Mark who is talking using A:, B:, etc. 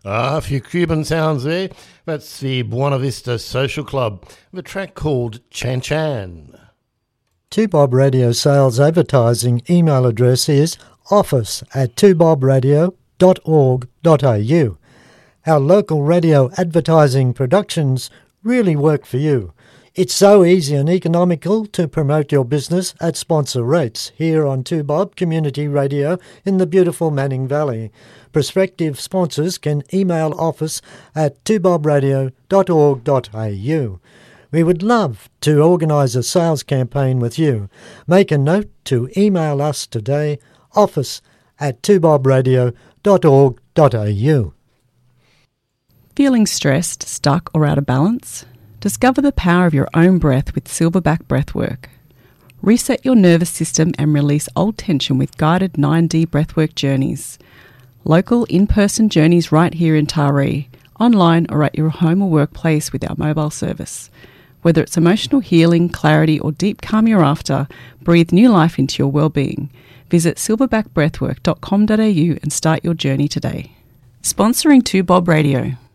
A: A few Cuban sounds there. That's the Buena Vista Social Club with a track called Chan Chan.
B: 2Bob Radio sales advertising email address is office@2bobradio.org.au. Our local radio advertising productions really work for you. It's so easy and economical to promote your business at sponsor rates here on 2Bob Community Radio in the beautiful Manning Valley. Prospective sponsors can email office@2bobradio.org.au. We would love to organise a sales campaign with you. Make a note to email us today, office@2bobradio.org.au.
C: Feeling stressed, stuck or out of balance? Discover the power of your own breath with Silverback Breathwork. Reset your nervous system and release old tension with guided 9D breathwork journeys. Local in-person journeys right here in Taree, online or at your home or workplace with our mobile service. Whether it's emotional healing, clarity or deep calm you're after, breathe new life into your well-being. Visit silverbackbreathwork.com.au and start your journey today. Sponsoring 2Bob Radio.